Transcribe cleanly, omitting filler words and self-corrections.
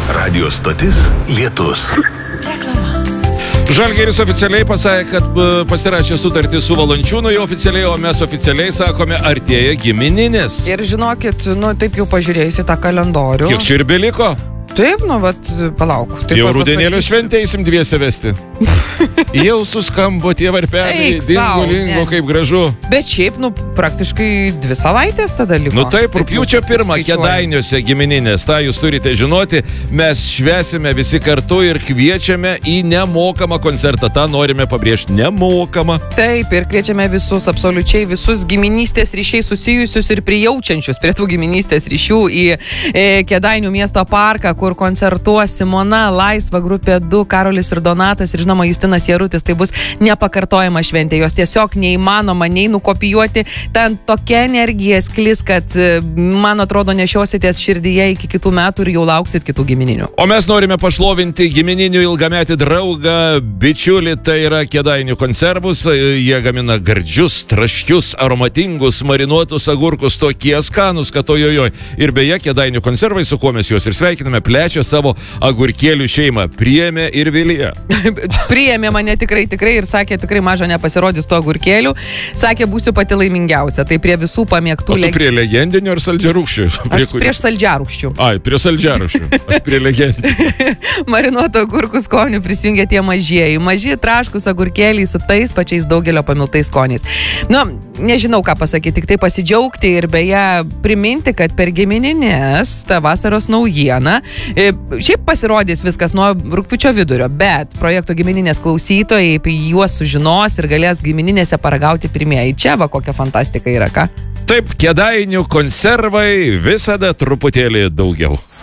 Radio stotis Lietus. Reklama. Žalgiris oficialiai pasakė, kad pasirašė sutartį su Valančiūnu, jau oficialiai, o mes oficialiai sakome, artėja gimininės. Ir žinokit, taip jau pažiūrėjus į tą kalendorių. Kiek čia ir beliko? Taip, palauk. Taip jau rudenėlio šventę eisim dviese vesti. Jau suskambo tie varpeliai, dingo, kaip gražu. Bet šiaip, praktiškai 2 savaitės tada liko. Taip, rugpjūčio 1 Kėdainiuose gimininės, tą jūs turite žinoti, mes švesime visi kartu ir kviečiame į nemokamą koncertą, tą norime pabrėžti, nemokamą. Taip, ir kviečiame visus, absoliučiai visus giminystės ryšiai susijusius ir prijaučiančius prie tų giminystės ryšių į Kėdainių miesto parką, kur koncertuos Simona, Laisva, grupė 2, Karolis ir Donatas ir žinoma Justinas Jarutis. Tai bus nepakartojama šventė, jos tiesiog neįmanoma nei nukopijuoti. Ten tokia energija sklis, kad man atrodo nešiositės širdyje iki kitų metų ir jau lauksit kitų gimininių. O mes norime pašlovinti gimininių ilgametį draugą, bičiulį, tai yra Kėdainių konservus. Jie gamina gardžius, traškius, aromatingus, marinuotus agurkus, tokie skanus, kad ojojoj. Ir beje, Kėdainių konservai, su kuo mes juos ir sveikiname, plečia savo agurkėlių šeimą. Priėmė ir Vilija. Priėmė mane tikrai ir sakė, tikrai maža nepasirodys to agurkėlių. Sakė, būsiu pati laimingiausia. Tai prie visų pamėgtų... O tu prie legendinių ar saldžiarūkščių? Aš prieš saldžiarūkščių. Prie saldžiarūkščių. Aš prie legendinių. Marinuoto agurkų skonių prisijungia tie mažieji. Maži traškus agurkėliai su tais pačiais daugelio pamiltais skoniais. Nežinau ką pasakyti, tik tai pasidžiaugti ir beje priminti, kad per gimininės ta vasaros naujiena. Šiaip pasirodys viskas nuo rugpjūčio vidurio, bet projekto gimininės klausytojai apie juos sužinos ir galės gimininėse paragauti pirmieji. Čia kokia fantastika yra, ką? Taip, Kėdainių konservai visada truputėlį daugiau.